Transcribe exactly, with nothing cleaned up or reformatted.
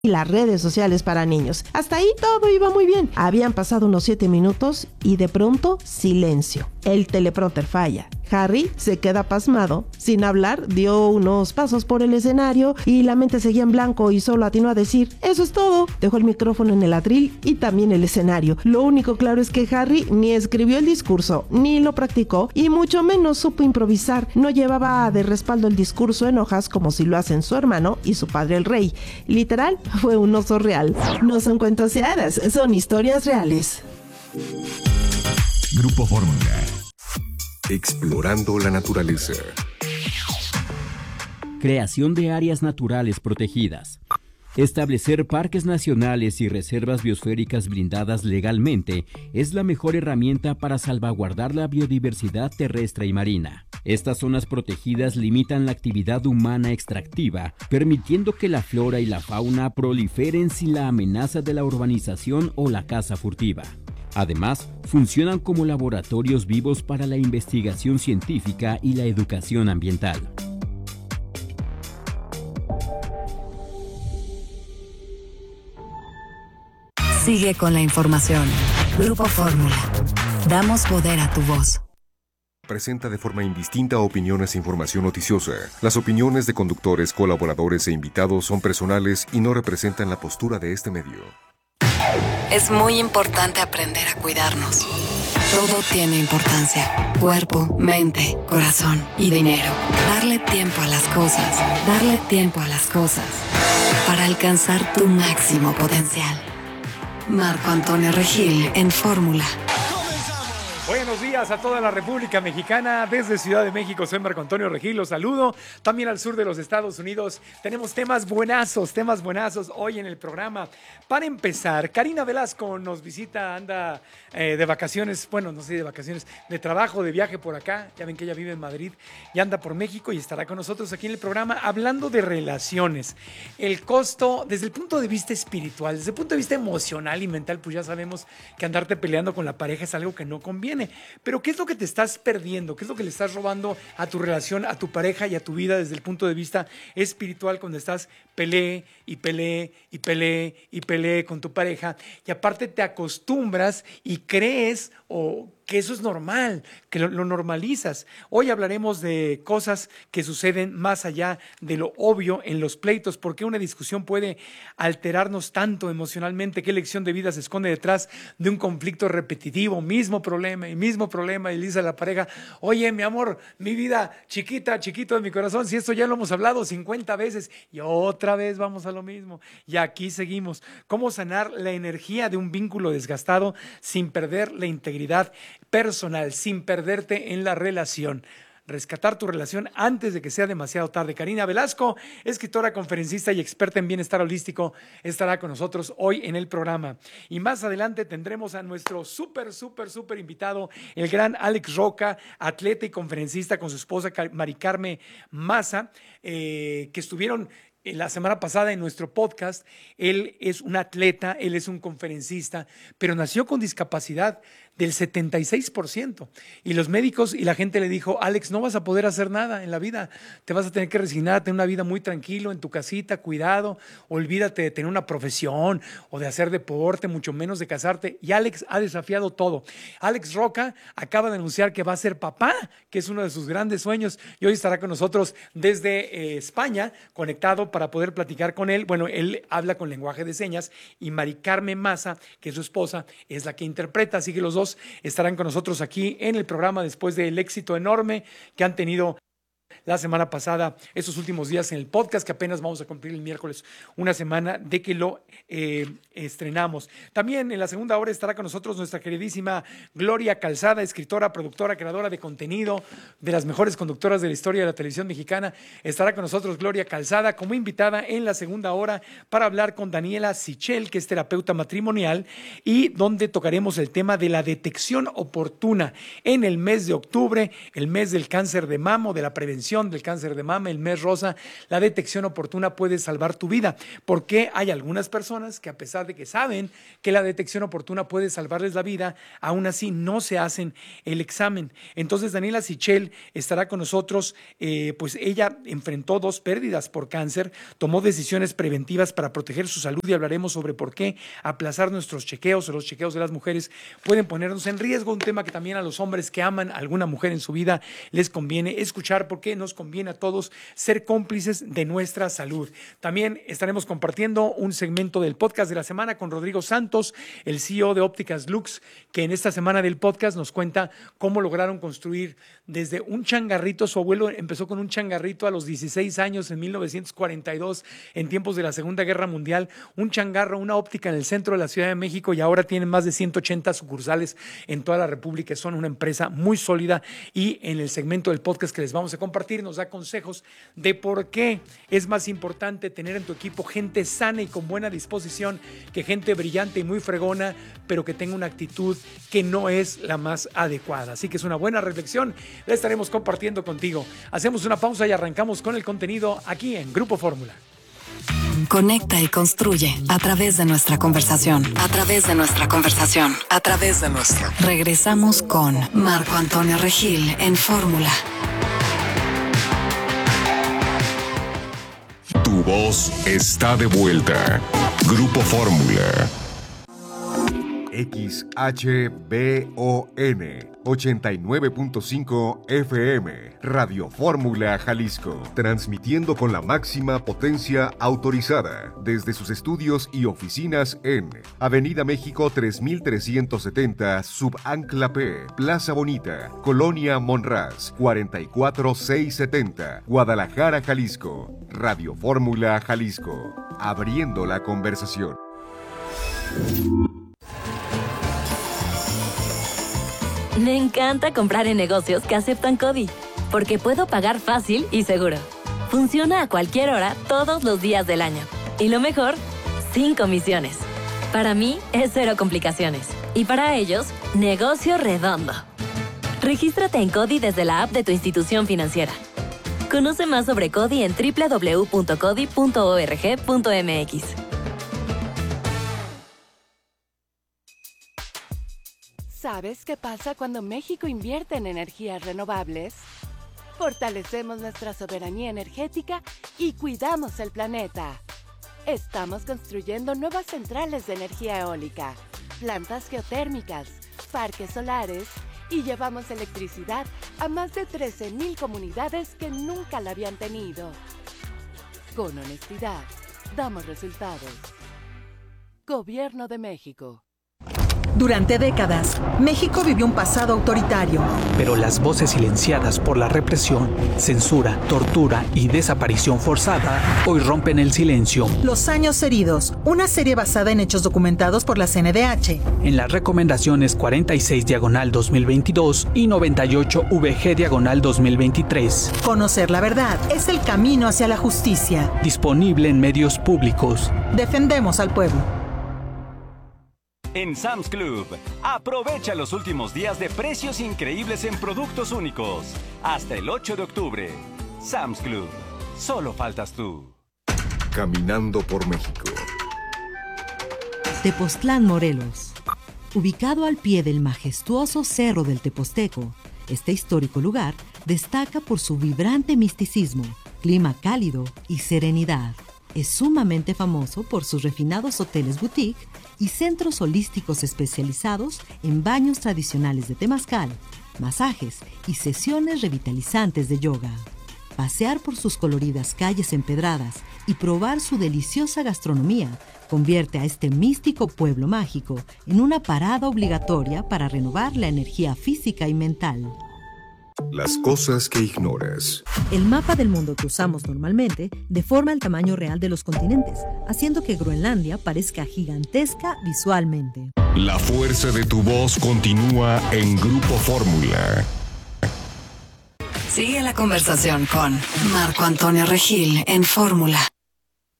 y las redes sociales para niños. Hasta ahí todo iba muy bien. Habían pasado unos siete minutos y de pronto silencio. El teleprompter falla. Harry se queda pasmado. Sin hablar, dio unos pasos por el escenario y la mente seguía en blanco y solo atinó a decir: eso es todo. Dejó el micrófono en el atril y también el escenario. Lo único claro es que Harry ni escribió el discurso, ni lo practicó y mucho menos supo improvisar. No llevaba de respaldo el discurso en hojas como si lo hacen su hermano y su padre el rey. Literal, fue un oso real. No son cuentos de hadas, son historias reales. Grupo Fórmula. Explorando la naturaleza. Creación de áreas naturales protegidas. Establecer parques nacionales y reservas biosféricas blindadas legalmente es la mejor herramienta para salvaguardar la biodiversidad terrestre y marina. Estas zonas protegidas limitan la actividad humana extractiva, permitiendo que la flora y la fauna proliferen sin la amenaza de la urbanización o la caza furtiva. Además, funcionan como laboratorios vivos para la investigación científica y la educación ambiental. Sigue con la información. Grupo Fórmula. Damos poder a tu voz. Presenta de forma indistinta opiniones e información noticiosa. Las opiniones de conductores, colaboradores e invitados son personales y no representan la postura de este medio. Es muy importante aprender a cuidarnos. Todo tiene importancia. Cuerpo, mente, corazón y dinero. Darle tiempo a las cosas. Darle tiempo a las cosas. Para alcanzar tu máximo potencial. Marco Antonio Regil en Fórmula. Buenos días a toda la República Mexicana. Desde Ciudad de México, soy Marco Antonio Regil, los saludo. También al sur de los Estados Unidos tenemos temas buenazos, temas buenazos hoy en el programa. Para empezar, Karina Velasco nos visita, anda eh, de vacaciones, bueno, no sé de vacaciones, de trabajo, de viaje por acá. Ya ven que ella vive en Madrid y anda por México y estará con nosotros aquí en el programa hablando de relaciones. El costo desde el punto de vista espiritual, desde el punto de vista emocional y mental, pues ya sabemos que andarte peleando con la pareja es algo que no conviene. Pero ¿qué es lo que te estás perdiendo? ¿Qué es lo que le estás robando a tu relación, a tu pareja y a tu vida desde el punto de vista espiritual cuando estás peleé y peleé y peleé y peleé con tu pareja? Y aparte te acostumbras y crees o que eso es normal, que lo, lo normalizas. Hoy hablaremos de cosas que suceden más allá de lo obvio en los pleitos. ¿Por qué una discusión puede alterarnos tanto emocionalmente? ¿Qué lección de vida se esconde detrás de un conflicto repetitivo? Mismo problema y mismo problema. Y le dice a la pareja: oye, mi amor, mi vida, chiquita, chiquito de mi corazón, si esto ya lo hemos hablado cincuenta veces y otra vez vamos a lo mismo. Y aquí seguimos. ¿Cómo sanar la energía de un vínculo desgastado sin perder la integridad personal, sin perderte en la relación? Rescatar tu relación antes de que sea demasiado tarde. Karina Velasco, escritora, conferencista y experta en bienestar holístico, estará con nosotros hoy en el programa. Y más adelante tendremos a nuestro súper, súper, súper invitado, el gran Alex Roca, atleta y conferencista, con su esposa Mari Carmen Maza, eh, que estuvieron la semana pasada en nuestro podcast. Él es un atleta, él es un conferencista, pero nació con discapacidad del setenta y seis por ciento. Y los médicos y la gente le dijo: Alex, no vas a poder hacer nada en la vida. Te vas a tener que resignar a tener una vida muy tranquilo en tu casita, cuidado. Olvídate de tener una profesión o de hacer deporte, mucho menos de casarte. Y Alex ha desafiado todo. Alex Roca acaba de anunciar que va a ser papá, que es uno de sus grandes sueños. Y hoy estará con nosotros desde eh, España, conectado para poder platicar con él. Bueno, él habla con lenguaje de señas y Mari Carmen Maza, que es su esposa, es la que interpreta. Así que los dos estarán con nosotros aquí en el programa después del éxito enorme que han tenido la semana pasada, estos últimos días en el podcast, que apenas vamos a cumplir el miércoles una semana de que lo eh, estrenamos. También en la segunda hora estará con nosotros nuestra queridísima Gloria Calzada, escritora, productora, creadora de contenido, de las mejores conductoras de la historia de la televisión mexicana. Estará con nosotros Gloria Calzada como invitada en la segunda hora para hablar con Daniela Sichel, que es terapeuta matrimonial, y donde tocaremos el tema de la detección oportuna en el mes de octubre, el mes del cáncer de mama, de la prevención prevención del cáncer de mama, el mes rosa, la detección oportuna puede salvar tu vida. Porque hay algunas personas que, a pesar de que saben que la detección oportuna puede salvarles la vida, aún así no se hacen el examen. Entonces Daniela Sichel estará con nosotros, eh, pues ella enfrentó dos pérdidas por cáncer, tomó decisiones preventivas para proteger su salud y hablaremos sobre por qué aplazar nuestros chequeos o los chequeos de las mujeres pueden ponernos en riesgo, un tema que también a los hombres que aman a alguna mujer en su vida les conviene escuchar, porque nos conviene a todos ser cómplices de nuestra salud. También estaremos compartiendo un segmento del podcast de la semana con Rodrigo Santos, el C E O de Ópticas Lux, que en esta semana del podcast nos cuenta cómo lograron construir desde un changarrito. Su abuelo empezó con un changarrito a los dieciséis años en mil novecientos cuarenta y dos, en tiempos de la Segunda Guerra Mundial, un changarro, una óptica en el centro de la Ciudad de México, y ahora tienen más de ciento ochenta sucursales en toda la República. Son una empresa muy sólida, y en el segmento del podcast que les vamos a compartir nos da consejos de por qué es más importante tener en tu equipo gente sana y con buena disposición que gente brillante y muy fregona, pero que tenga una actitud que no es la más adecuada. Así que es una buena reflexión, la estaremos compartiendo contigo. Hacemos una pausa y arrancamos con el contenido aquí en Grupo Fórmula. Conecta y construye a través de nuestra conversación, a través de nuestra conversación, a través de nuestra. Regresamos con Marco Antonio Regil en Fórmula. Tu voz está de vuelta. Grupo Fórmula. X H B O N ochenta y nueve punto cinco F M, Radio Fórmula Jalisco, transmitiendo con la máxima potencia autorizada desde sus estudios y oficinas en Avenida México tres mil trescientos setenta, Subancla P, Plaza Bonita, Colonia Monraz, cuarenta y cuatro mil seiscientos setenta, Guadalajara, Jalisco. Radio Fórmula Jalisco, abriendo la conversación. Me encanta comprar en negocios que aceptan CODI, porque puedo pagar fácil y seguro. Funciona a cualquier hora, todos los días del año. Y lo mejor, sin comisiones. Para mí, es cero complicaciones. Y para ellos, negocio redondo. Regístrate en CODI desde la app de tu institución financiera. Conoce más sobre CODI en doble u doble u doble u punto codi punto org punto m x. ¿Sabes qué pasa cuando México invierte en energías renovables? Fortalecemos nuestra soberanía energética y cuidamos el planeta. Estamos construyendo nuevas centrales de energía eólica, plantas geotérmicas, parques solares y llevamos electricidad a más de trece mil comunidades que nunca la habían tenido. Con honestidad, damos resultados. Gobierno de México. Durante décadas, México vivió un pasado autoritario. Pero las voces silenciadas por la represión, censura, tortura y desaparición forzada hoy rompen el silencio. Los años heridos, una serie basada en hechos documentados por la C N D H. En las recomendaciones cuarenta y seis diagonal dos mil veintidós y noventa y ocho V G diagonal dos mil veintitrés. Conocer la verdad es el camino hacia la justicia. Disponible en medios públicos. Defendemos al pueblo. En Sam's Club, aprovecha los últimos días de precios increíbles en productos únicos. Hasta el ocho de octubre. Sam's Club, solo faltas tú. Caminando por México. Tepoztlán, Morelos. Ubicado al pie del majestuoso Cerro del Teposteco, este histórico lugar destaca por su vibrante misticismo, clima cálido y serenidad. Es sumamente famoso por sus refinados hoteles boutique y centros holísticos especializados en baños tradicionales de temazcal, masajes y sesiones revitalizantes de yoga. Pasear por sus coloridas calles empedradas y probar su deliciosa gastronomía convierte a este místico pueblo mágico en una parada obligatoria para renovar la energía física y mental. Las cosas que ignoras. El mapa del mundo que usamos normalmente deforma el tamaño real de los continentes, haciendo que Groenlandia parezca gigantesca visualmente. La fuerza de tu voz continúa en Grupo Fórmula. Sigue la conversación con Marco Antonio Regil en Fórmula.